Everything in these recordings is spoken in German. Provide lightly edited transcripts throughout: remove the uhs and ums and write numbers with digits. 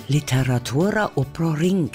Literatura pro ring.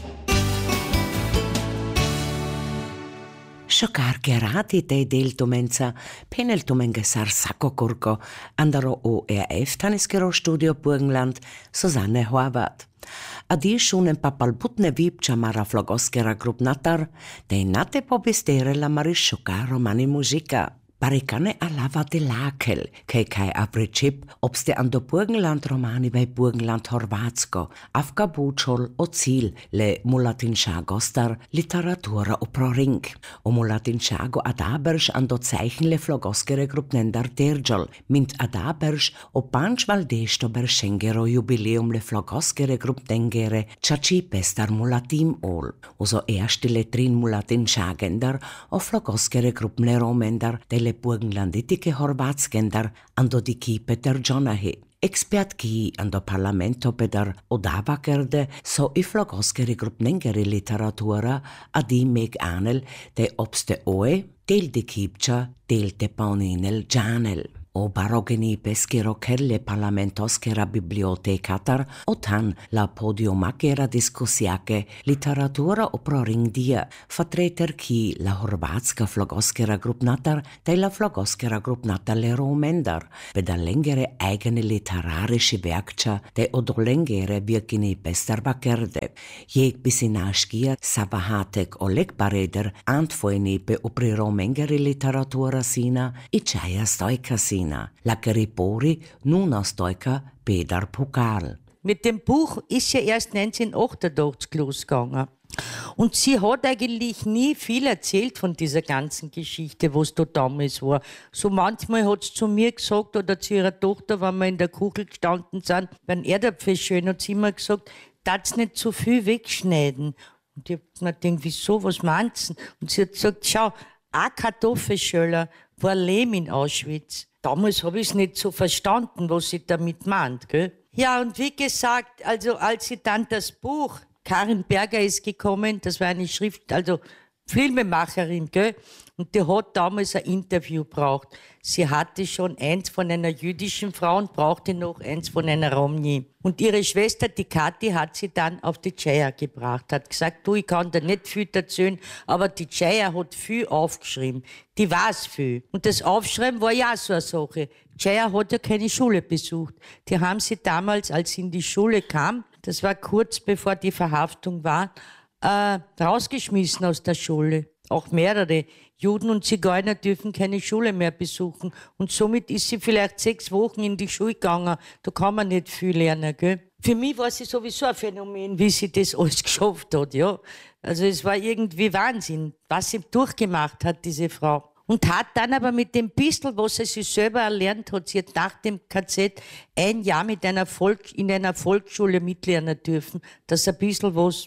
Šokar gerati tej del tomenca, penel tomenge sar sako kurko, andaro ORF taniskero studio Burgenland, Susanne Horvath. A di šunem papalbutne vipča mara flogoskera grup natar, tej nate pobistere la mari šokar romani muzika. Barikane alava de lakel, kai avrečip, obste ando Burgenland romani bei Burgenland Horvatsko, afka bučol o cilj le mulatinšago star literatura o proring. O mulatinšago adaberš ando zeichen le flogoskere grupnendar terđol, mint adaberš o panč valdešto beršengero jubileum le flogoskere grupnengere čači pestar mulatim ol. Uso erste le trin mulatinšagendar o flogoskere grupne romendar dele Burgenlanditike Horvatskendar ando di kipe der Jonahe. Expert ki ando parlamento pedar odavakerde so i flogoskeri grupnengeri literatura adi meg anel de obste oe del di kipcha del te pauninel janel. O barogeni peskero kerle parlamentoskera bibliotekatar otan la podiumakera diskusiake literatura o proring dia vertreter ki la horvatska flogoskera grupnatar de la flogoskera grupnatar le romendar beda lengere eigene literarische Werkcha de odolengere virkini pestarbakerde jeg bisinashkia sabahatek oleg bareder antfoenipe upri romengeri literatura sina i čaja stojka sina. La Keripori, nun aus Deutscher Pedar Pokal. Mit dem Buch ist sie erst 1988 losgegangen. Und sie hat eigentlich nie viel erzählt von dieser ganzen Geschichte, was da damals war. So manchmal hat sie zu mir gesagt oder zu ihrer Tochter, wenn wir in der Kugel gestanden sind, wenn Erdäpfel hat sie immer gesagt, darfst nicht zu viel wegschneiden. Und ich hab mir gedacht, wieso, was meinst du? Und sie hat gesagt, schau, ein Kartoffelschöller war Lehm in Auschwitz. Damals habe ich es nicht so verstanden, was sie damit meint, gell? Ja, und wie gesagt, also als sie dann das Buch, Karin Berger ist gekommen, das war eine Filmemacherin, gell? Und die hat damals ein Interview gebraucht. Sie hatte schon eins von einer jüdischen Frau und brauchte noch eins von einer Romni. Und ihre Schwester, die Kathi, hat sie dann auf die Tscheja gebracht, hat gesagt, du, ich kann da nicht viel erzählen, aber die Tscheja hat viel aufgeschrieben. Die weiß viel. Und das Aufschreiben war ja auch so eine Sache. Tscheja hat ja keine Schule besucht. Die haben sie damals, als sie in die Schule kam, das war kurz bevor die Verhaftung war, rausgeschmissen aus der Schule. Auch mehrere Juden und Zigeuner dürfen keine Schule mehr besuchen. Und somit ist sie vielleicht 6 Wochen in die Schule gegangen. Da kann man nicht viel lernen, gell? Für mich war sie sowieso ein Phänomen, wie sie das alles geschafft hat, ja. Also es war irgendwie Wahnsinn, was sie durchgemacht hat, diese Frau. Und hat dann aber mit dem bisschen, was sie sich selber erlernt hat, sie hat nach dem KZ ein Jahr in einer Volksschule mitlernen dürfen, dass ein bisschen was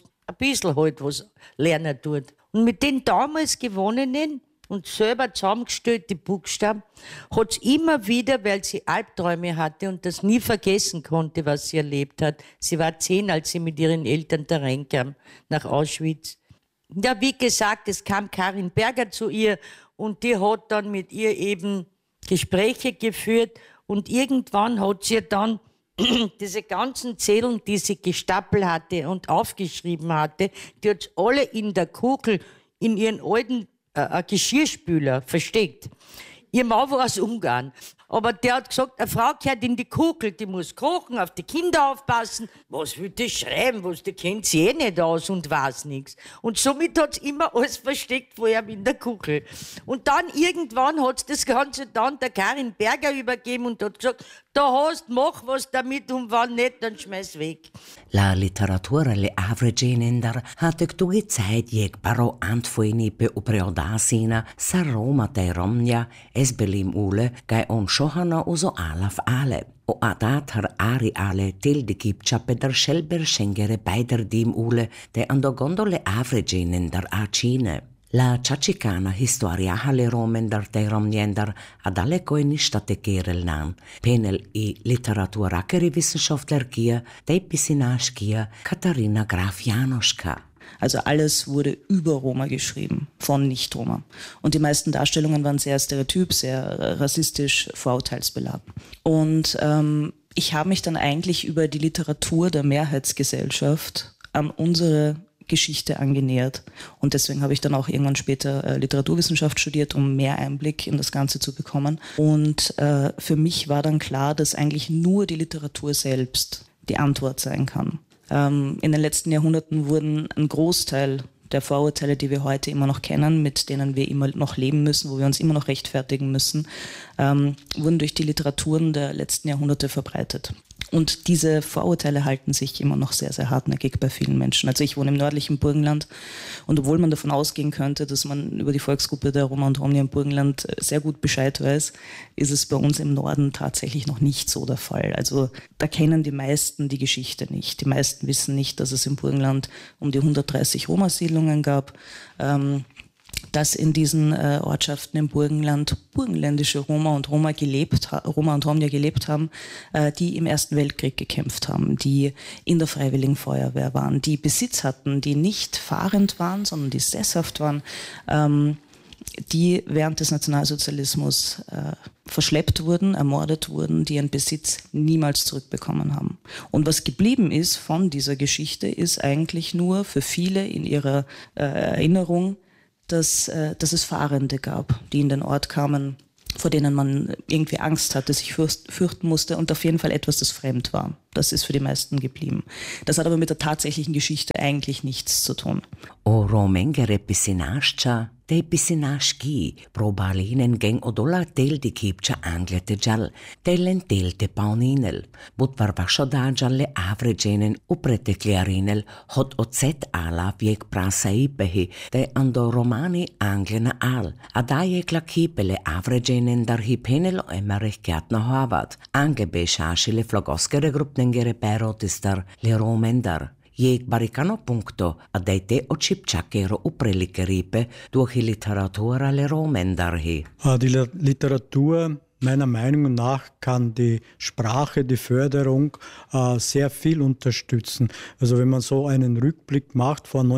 lernen tut. Und mit den damals gewonnenen und selber zusammengestellte Buchstaben hat sie immer wieder, weil sie Albträume hatte und das nie vergessen konnte, was sie erlebt hat. Sie war 10, als sie mit ihren Eltern da reinkam, nach Auschwitz. Ja, wie gesagt, es kam Karin Berger zu ihr und die hat dann mit ihr eben Gespräche geführt und irgendwann hat sie dann diese ganzen Zettel, die sie gestapelt hatte und aufgeschrieben hatte, die hat alle in der Kugel in ihren alten Geschirrspüler versteckt. Ihr Mann war aus Ungarn, aber der hat gesagt, eine Frau gehört in die Kugel, die muss kochen, auf die Kinder aufpassen. Was will die schreiben, die kennt sie eh nicht aus und weiß nichts. Und somit hat sie immer alles versteckt vorher in der Kugel. Und dann irgendwann hat sie das Ganze dann der Karin Berger übergeben und hat gesagt, da hast, mach was damit und wenn nicht, dann schmeiß weg. La literatura le avregenendar hatte tugi Zeit jeg baro antfoinipe upreodasina sa Roma te Romnia esbelim ule gai on shohana uso alaf ale. O adatar ari ale tel de kipcha pedar shelber schengere beider dim ule de ando gondole avregenendar acine. La Chachicana historia le romendar te romniendar adale koi nishtate kerel nan, penel I literatura keri Wissenschaftlerkia, de Pisinashkia, Katharina Graf Janoschka. Also alles wurde über Roma geschrieben, von Nicht-Roma. Und die meisten Darstellungen waren sehr stereotyp, sehr rassistisch, vorurteilsbeladen. Und Ich habe mich dann eigentlich über die Literatur der Mehrheitsgesellschaft an unsere Geschichte angenähert. Und deswegen habe ich dann auch irgendwann später Literaturwissenschaft studiert, um mehr Einblick in das Ganze zu bekommen. Und für mich war dann klar, dass eigentlich nur die Literatur selbst die Antwort sein kann. In den letzten Jahrhunderten wurden ein Großteil der Vorurteile, die wir heute immer noch kennen, mit denen wir immer noch leben müssen, wo wir uns immer noch rechtfertigen müssen, wurden durch die Literaturen der letzten Jahrhunderte verbreitet. Und diese Vorurteile halten sich immer noch sehr, sehr hartnäckig bei vielen Menschen. Also ich wohne im nördlichen Burgenland und obwohl man davon ausgehen könnte, dass man über die Volksgruppe der Roma und Romni im Burgenland sehr gut Bescheid weiß, ist es bei uns im Norden tatsächlich noch nicht so der Fall. Also da kennen die meisten die Geschichte nicht. Die meisten wissen nicht, dass es im Burgenland um die 130 Roma-Siedlungen gab, dass in diesen Ortschaften im Burgenland burgenländische Roma und Romja gelebt haben, die im Ersten Weltkrieg gekämpft haben, die in der Freiwilligen Feuerwehr waren, die Besitz hatten, die nicht fahrend waren, sondern die sesshaft waren, die während des Nationalsozialismus verschleppt wurden, ermordet wurden, die ihren Besitz niemals zurückbekommen haben. Und was geblieben ist von dieser Geschichte, ist eigentlich nur für viele in ihrer Erinnerung, dass es Fahrende gab, die in den Ort kamen, vor denen man irgendwie Angst hatte, sich fürchten musste und auf jeden Fall etwas, das fremd war. Das ist für die meisten geblieben. Das hat aber mit der tatsächlichen Geschichte eigentlich nichts zu tun. O romengere pisinascha, de pisinaschki, probalinen geng odola tel di kipcha anglete jal, telen tel te pauninel, but varvasho da jalle avregenen uprete klearinel, hot ocet ala viek prasaipehi, de ando romani anglena al, adaje klakipele avregenen dar hipenelo emerich kjatna havat, angebeshašile flogoskere grupnengere perotistar le romendar. Jeg baricano punkto a dejte očipčakero uprelikeripe durch die Literatura le romendarhi. Die Literatur meiner Meinung nach kann die Sprache, die Förderung sehr viel unterstützen. Also wenn man so einen Rückblick macht, vor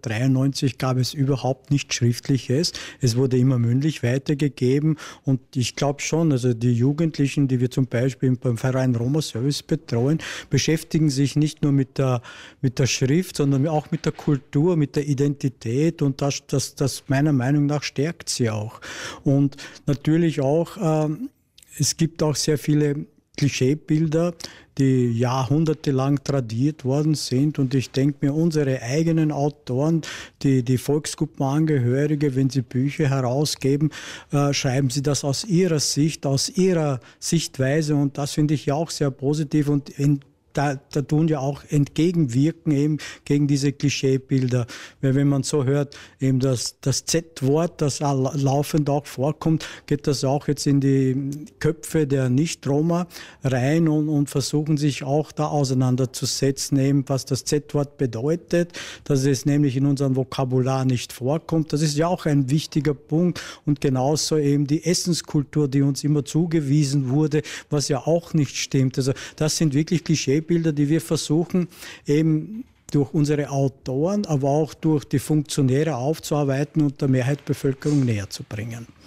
1993 gab es überhaupt nichts Schriftliches. Es wurde immer mündlich weitergegeben und ich glaube schon, also die Jugendlichen, die wir zum Beispiel beim Verein Roma Service betreuen, beschäftigen sich nicht nur mit der Schrift, sondern auch mit der Kultur, mit der Identität und das meiner Meinung nach stärkt sie auch. Und natürlich auch es gibt auch sehr viele Klischeebilder, die jahrhundertelang tradiert worden sind. Und ich denke mir, unsere eigenen Autoren, die Volksgruppenangehörige, wenn sie Bücher herausgeben, schreiben sie das aus ihrer Sicht, aus ihrer Sichtweise. Und das finde ich ja auch sehr positiv. Und da tun ja auch entgegenwirken eben gegen diese Klischeebilder. Weil wenn man so hört, eben das Z-Wort, das laufend auch vorkommt, geht das auch jetzt in die Köpfe der Nicht-Roma rein und versuchen sich auch da auseinanderzusetzen, eben was das Z-Wort bedeutet, dass es nämlich in unserem Vokabular nicht vorkommt. Das ist ja auch ein wichtiger Punkt und genauso eben die Essenskultur, die uns immer zugewiesen wurde, was ja auch nicht stimmt. Also das sind wirklich Klischeebilder, die wir versuchen, eben durch unsere Autoren, aber auch durch die Funktionäre aufzuarbeiten und der Mehrheitsbevölkerung näher zu bringen.